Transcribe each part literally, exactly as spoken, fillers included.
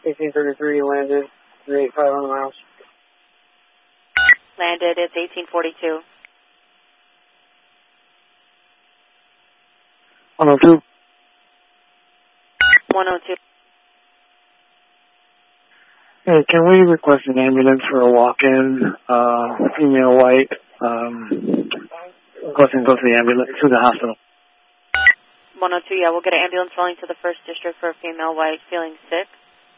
eighteen thirty-three landed, three eighty-five on the miles. Landed, it's eighteen forty-two. one oh two. one oh two. Hey, can we request an ambulance for a walk-in, uh, female white, um, requesting to go to the ambulance, to the hospital? one oh two, yeah, we'll get an ambulance rolling to the first district for a female white feeling sick.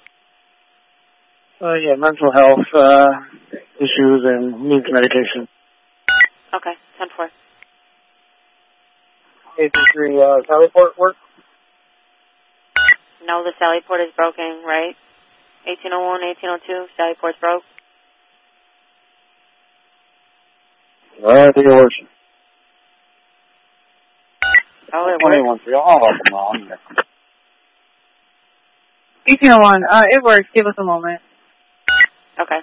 Uh, yeah, mental health, uh, issues and needs medication. Okay, ten four. eight three, uh, Sallyport work? No, the Sallyport is broken, right? eighteen oh one, eighteen oh two, Sallyport's broke. I think it works. Oh, it works. eighteen oh one, uh, it works. Give us a moment. Okay.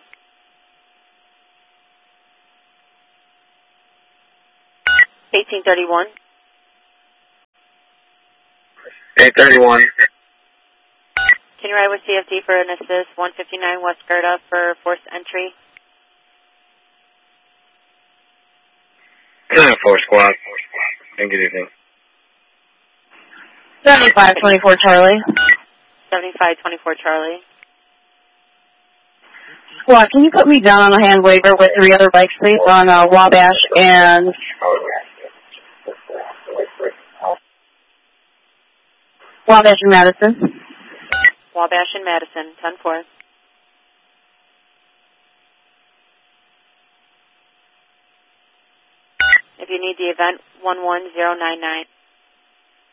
eighteen thirty-one. eight thirty-one. Can you ride with C F D for an assist? one fifty-nine West Gerda for forced entry. nine four squad. Thank you, evening. seventy-five twenty-four Charlie. seventy-five twenty-four Charlie. Squad, can you put me down on a hand waiver with three other bikes, please, on uh, Wabash and... Wabash and Madison. Wabash and Madison, ten four. If you need the event, one one zero nine nine.